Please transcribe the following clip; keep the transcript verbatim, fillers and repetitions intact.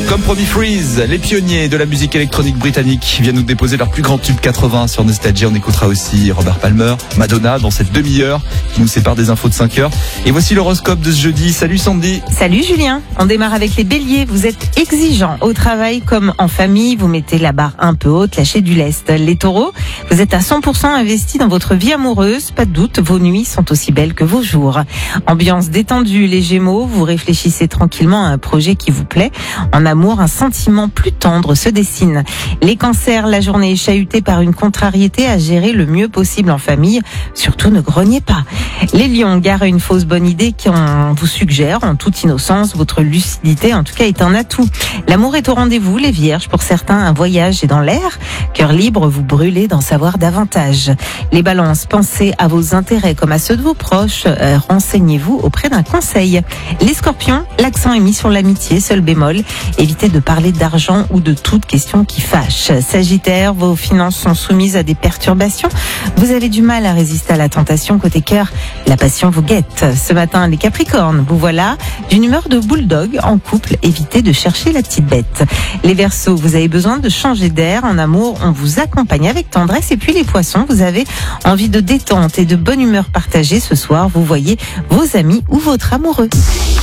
Comme promis, Freeze, les pionniers de la musique électronique britannique viennent nous déposer leur plus grand tube quatre-vingts sur Nostalgie. On écoutera aussi Robert Palmer, Madonna dans cette demi-heure qui nous sépare des infos de cinq heures. Et voici l'horoscope de ce jeudi. Salut Sandy. Salut Julien. On démarre avec les béliers. Vous êtes exigeants au travail comme en famille. Vous mettez la barre un peu haute, lâchez du lest. Les taureaux, vous êtes à cent pour cent investis dans votre vie amoureuse. Pas de doute, vos nuits sont aussi belles que vos jours. Ambiance détendue, les gémeaux. Vous réfléchissez tranquillement à un projet qui vous plaît. En amour, un sentiment plus tendre se dessine. Les cancers, la journée est chahutée par une contrariété à gérer le mieux possible en famille. Surtout, ne grognez pas. Les lions, gare à une fausse bonne idée qu'on vous suggère en toute innocence. Votre lucidité, en tout cas, est un atout. L'amour est au rendez-vous, les vierges. Pour certains, un voyage est dans l'air. Cœur libre, vous brûlez d'en savoir davantage. Les balances, pensez à vos intérêts comme à ceux de vos proches. Euh, renseignez-vous auprès d'un conseil. Les scorpions, l'accent est mis sur l'amitié, seul bémol. Évitez de parler d'argent ou de toute question qui fâche. Sagittaire, vos finances sont soumises à des perturbations. Vous avez du mal à résister à la tentation. Côté cœur, la passion vous guette. Ce matin, les capricornes, vous voilà d'une humeur de bulldog en couple. Évitez de chercher la petite bête. Les verseaux, vous avez besoin de changer d'air. En amour, on vous accompagne avec tendresse. Et puis les poissons, vous avez envie de détente et de bonne humeur partagée. Ce soir, vous voyez vos amis ou votre amoureux.